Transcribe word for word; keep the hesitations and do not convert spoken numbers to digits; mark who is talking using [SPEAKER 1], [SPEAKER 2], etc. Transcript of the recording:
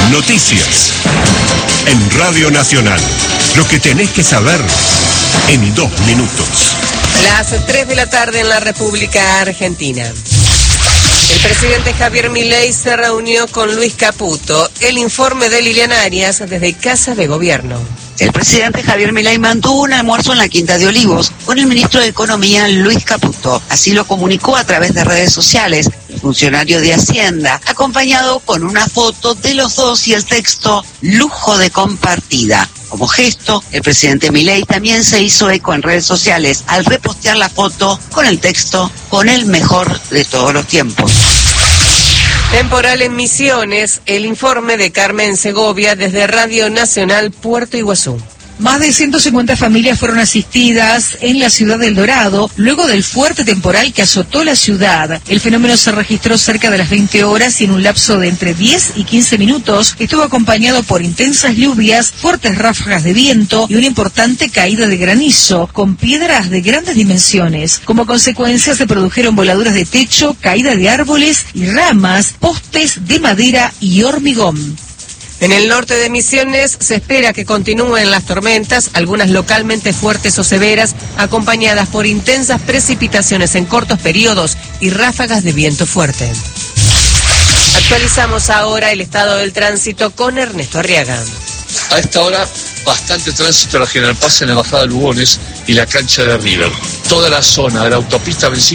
[SPEAKER 1] Noticias. En Radio Nacional. Lo que tenés que saber en dos minutos.
[SPEAKER 2] Las tres de la tarde en la República Argentina. El presidente Javier Milei se reunió con Luis Caputo. El informe de Liliana Arias desde Casa de Gobierno.
[SPEAKER 3] El presidente Javier Milei mantuvo un almuerzo en la Quinta de Olivos con el ministro de Economía, Luis Caputo. Así lo comunicó a través de redes sociales el funcionario de Hacienda, acompañado con una foto de los dos y el texto "lujo de compartida". Como gesto, el presidente Milei también se hizo eco en redes sociales al repostear la foto con el texto "con el mejor de todos los tiempos".
[SPEAKER 2] Temporal en Misiones, el informe de Carmen Segovia desde Radio Nacional Puerto Iguazú.
[SPEAKER 4] Más de ciento cincuenta familias fueron asistidas en la ciudad del Dorado luego del fuerte temporal que azotó la ciudad. El fenómeno se registró cerca de las veinte horas y en un lapso de entre diez y quince minutos estuvo acompañado por intensas lluvias, fuertes ráfagas de viento y una importante caída de granizo con piedras de grandes dimensiones. Como consecuencia se produjeron voladuras de techo, caída de árboles y ramas, postes de madera y hormigón.
[SPEAKER 2] En el norte de Misiones se espera que continúen las tormentas, algunas localmente fuertes o severas, acompañadas por intensas precipitaciones en cortos periodos y ráfagas de viento fuerte. Actualizamos ahora el estado del tránsito con Ernesto Arriaga.
[SPEAKER 5] A esta hora, bastante tránsito en la General Paz en la bajada de Lugones y la cancha de River. Toda la zona de la autopista vencida